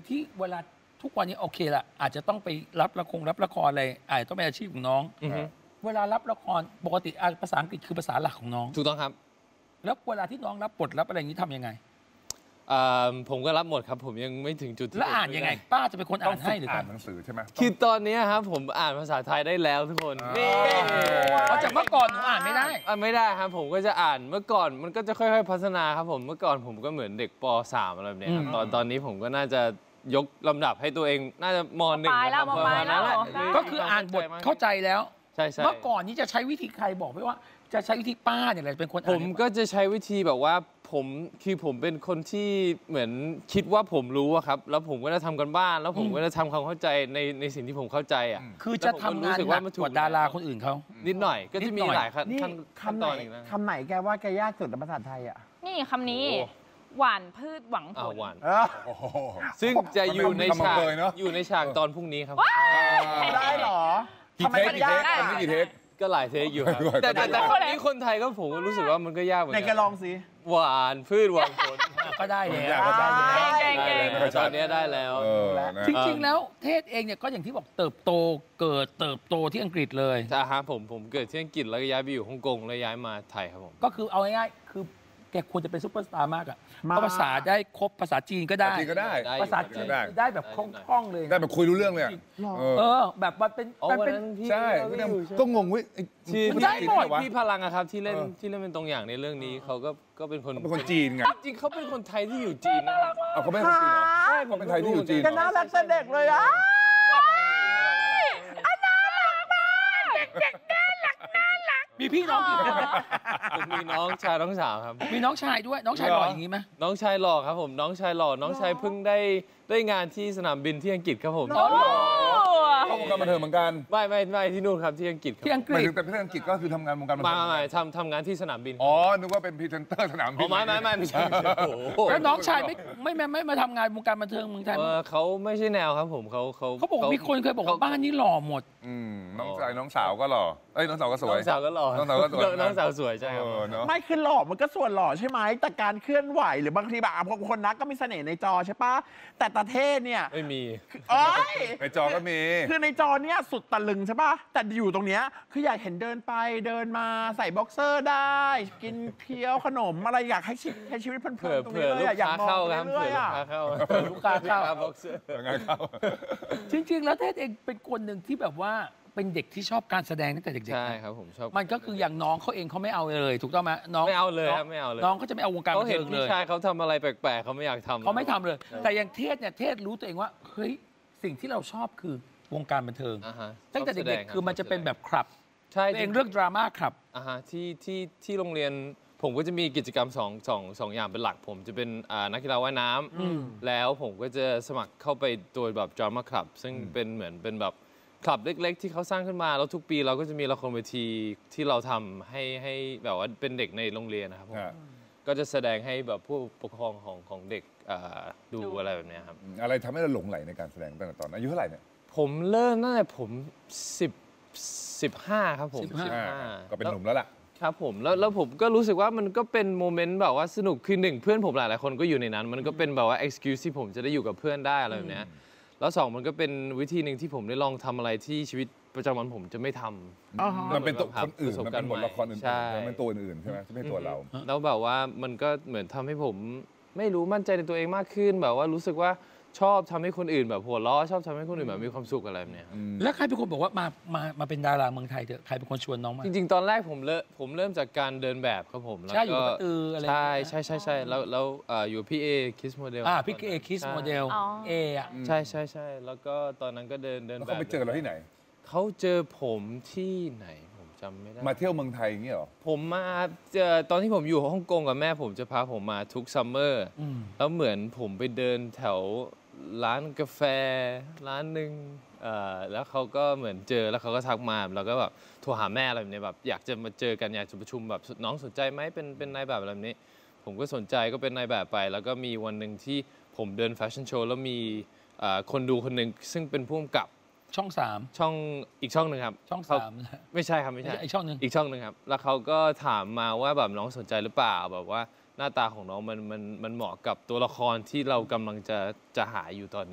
ที่เวลาทุกวันนี้โอเคละอาจจะต้องไปรับละครอะไรอาจจะต้องเป็นอาชีพของน้องเวลารับละครปกติภาษาอังกฤษคือภาษาหลักของน้องถูกต้องครับแล้วเวลาที่น้องรับบทรับอะไรอย่างนี้ทำยังไงผมก็รับหมดครับผมยังไม่ถึงจุดแล้วอ่านยังไงป้าจะเป็นคนอ่านให้หรืออ่านหนังสือใช่ไหมคือตอนนี้ครับผมอ่านภาษาไทยได้แล้วทุกคนนี่เพราะจากเมื่อก่อนหนูอ่านไม่ได้ไม่ได้ครับผมก็จะอ่านเมื่อก่อนมันก็จะค่อยๆพัฒนาครับผมเมื่อก่อนผมก็เหมือนเด็กป .3 อะไรแบบนี้ครับตอนนี้ผมก็น่าจะยกลำดับให้ตัวเองน่าจะม .1 แล้วประมาณนั้นแหละก็คืออ่านบทเข้าใจแล้วใช่เมื่อก่อนนี้จะใช้วิธีใครบอกไหมว่าจะใช้วิธีป้าเนี่ยแหละเป็นคนอ่านผมก็จะใช้วิธีแบบว่าผมเป็นคนที่เหมือนคิดว่าผมรู้อะครับแล้วผมก็จะทำกันบ้านแล้วผมก็จะทำความเข้าใจในสิ่งที่ผมเข้าใจอ่ะคือจะทำงานหนักกว่าดาราคนอื่นเขานิดหน่อยก็จะมีหลายขั้นตอนอีกนะคำไหนแกว่าแกยากสุดในภาษาไทยอ่ะนี่คำนี้หวานพืชหวังผลหวานซึ่งจะอยู่ในฉากตอนพรุ่งนี้ครับได้หรอทำไมมันยากไม่กี่เทคก็หลายเทคอยู่ครับแต่นี่คนไทยก็ผมก็รู้สึกว่ามันก็ยากเหมือนกันไหนแกลองสิหวานพืชหวังผลก็ได้แล้วตอนนี้ได้แล้วจริงๆแล้วเทศเองเนี่ยก็อย่างที่บอกเติบโตที่อังกฤษเลยใช่ฮะผมเกิดที่อังกฤษแล้วก็ย้ายไปอยู่ฮ่องกงแล้วย้ายมาไทยครับผมก็คือเอาง่ายๆคือแกควรจะเป็นซุปเปอร์สตาร์มากอ่ะเพราะภาษาได้ครบภาษาจีนก็ได้ภาษาจีนได้แบบคล่องเลยได้แบบคุยรู้เรื่องเลยแบบมันเป็นใช่ก็งงวิได้หมดพี่พลังอะครับที่เล่นเป็นตรงอย่างในเรื่องนี้เขาก็เป็นคนจีนไงจริงเขาเป็นคนไทยที่อยู่จีนนะเขาไม่ใช่คนจีนเหรอใช่เขาเป็นไทยที่อยู่จีนก็น่ารักเด็กเลยอ่ะมีพี่น้องกี่คนผมมีน้องชายน้องสาวครับมีน้องชายด้วยน้องชายหล่ออย่างนี้ไหมน้องชายหล่อครับผมน้องชายหล่อน้องชายเพิ่งได้งานที่สนามบินที่อังกฤษครับผมเข้าวงการบันเทิงเหมือนกันไม่ที่นู่นครับที่อังกฤษที่อังกฤษแต่ที่อังกฤษก็คือทำงานวงการบันเทิงไม่ทำงานที่สนามบินนึกว่าเป็นพรีเซนเตอร์สนามบินไม่ใช่แล้วน้องชายไม่มาทำงานวงการบันเทิงเมืองไทยเขาไม่ใช่แนวครับผมเขาบอกมีคนเคยบอกว่าบ้านนี้หล่อหมดน้องชายน้องสาวก็หล่อน้องสาวก็สวยน้องสาวก็หล่อน้องสาวก็สวยน้องสาวสวยใช่ครับไม่คือหล่อมันก็ส่วนหล่อใช่ไหมแต่การเคลื่อนไหวหรือบางทีแบบคนนักก็มีเสน่ห์ในจอใช่ปะแต่ตาเทศเนี่ยไม่มีในจอก็มีคือในจอเนี่ยสุดตะลึงใช่ปะแต่อยู่ตรงเนี้ยคืออยากเห็นเดินไปเดินมาใส่บ็อกเซอร์ได้กินเคี้ยวขนมอะไรอยากให้ชีวิตเพลินๆตรงนี้เลยอยากมองเรื่อยๆลูกค้าเข้าบ็อกเซอร์จริงๆแล้วเทศเองเป็นคนหนึ่งที่แบบว่าเป็นเด็กที่ชอบการแสดงตั้งแต่เด็กๆใช่ครับผมชอบมันก็คืออย่างน้องเขาเองเขาไม่เอาเลยถูกต้องไหมน้องไม่เอาเลยครับไม่เอาเลยน้องเขาจะไม่เอาวงการบันเทิงเลยเขาเห็นพี่ชายเขาทำอะไรแปลกๆเขาไม่อยากทำเขาไม่ทำเลยแต่อย่างเทศเนี่ยเทศรู้ตัวเองว่าเฮ้ยสิ่งที่เราชอบคือวงการบันเทิงตั้งแต่เด็กๆคือมันจะเป็นแบบคลับใช่เองเรื่องดราม่าคลับที่โรงเรียนผมก็จะมีกิจกรรมสองอย่างเป็นหลักผมจะเป็นนักกีฬาว่ายน้ำแล้วผมก็จะสมัครเข้าไปตัวแบบดราม่าคลับซึ่งเป็นเหมือนเป็นแบบคลับเล็กๆที่เขาสร้างขึ้นมาแล้วทุกปีเราก็จะมีละครเวทีที่เราทำให้แบบว่าเป็นเด็กในโรงเรียนนะครับผมก็จะแสดงให้แบบผู้ปกครองของเด็กดูอะไรแบบนี้ครับอะไรทำให้เราหลงไหลในการแสดงตั้งแต่ตอนอายุเท่าไหร่เนี่ยผมเริ่มตั้งแต่ผม15ครับผม 15ก็เป็นหนุ่มแล้วล่ะครับผมแล้วผมก็รู้สึกว่ามันก็เป็นโมเมนต์แบบว่าสนุกคือ1เพื่อนผมหลายๆคนก็อยู่ในนั้นมันก็เป็นแบบว่า excuse ที่ผมจะได้อยู่กับเพื่อนได้อะไรแบบนี้แล้ว2มันก็เป็นวิธีหนึ่งที่ผมได้ลองทำอะไรที่ชีวิตประจำวันผมจะไม่ทำมันเป็นตัวคนอื่นมันเป็นบทละครอื่นมันเป็นตัวอื่นใช่ไหมไม่ใช่ตัวเราแล้วแบบว่ามันก็เหมือนทำให้ผมไม่รู้มั่นใจในตัวเองมากขึ้นแบบว่ารู้สึกว่าชอบทำให้คนอื่นแบบหัวเราะชอบทำให้คนอื่นแบบมีความสุขอะไรแบบนี้แล้วใครเป็นคนบอกว่ามาเป็นดาราเมืองไทยเถอะใครเป็นคนชวนน้องมาจริงๆตอนแรกผมเริ่มจากการเดินแบบครับผมใช่อยู่กับอะไรใช่แล้วอยู่พี่เอคิสโมเดลพี่เอคิสโมเดลใช่แล้วก็ตอนนั้นก็เดินแบบเขาไปเจอเราที่ไหนเขาเจอผมที่ไหนผมจำไม่ได้มาเที่ยวเมืองไทยอย่างเงี้ยหรอผมมาเจอตอนที่ผมอยู่ฮ่องกงกับแม่ผมจะพาผมมาทุกซัมเมอร์แล้วเหมือนผมไปเดินแถวร้านกาแฟร้านหนึ่งแล้วเขาก็เหมือนเจอแล้วเขาก็ทักมาแล้วก็แบบโทรหาแม่อะไรแบบนี้แบบอยากจะมาเจอกันอยากจะประชุมแบบน้องสนใจไหมเป็นนายแบบอะไรแบบนี้ผมก็สนใจก็เป็นนายแบบไปแล้วก็มีวันหนึ่งที่ผมเดินแฟชั่นโชว์แล้วมีคนดูคนหนึ่งซึ่งเป็นผู้กำกับช่อง3 ช่องอีกช่องหนึ่งครับช่อง3 ไม่ใช่ครับไม่ใช่อีกช่องหนึ่งครับแล้วเขาก็ถามมาว่าแบบน้องสนใจหรือเปล่าแบบว่าหน้าตาของน้องมันเหมาะกับตัวละครที่เรากำลังจะหาอยู่ตอน